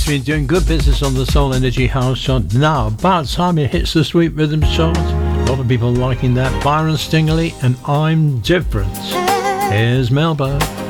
It's been doing good business on the Soul Energy House chart. Now, about time it hits the Sweet Rhythms chart. A lot of people liking that. Byron Stingley and I'm Different. Here's Melba.